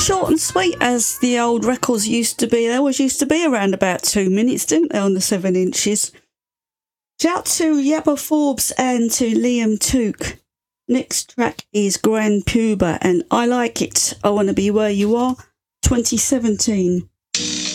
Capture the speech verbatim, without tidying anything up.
Short and sweet as the old records used to be. They always used to be around about two minutes, didn't they, on the seven inches? Shout to Yabba Forbes and to Liam Took. Next track is Grand Puba and I Like It. I Want to Be Where You Are, twenty seventeen.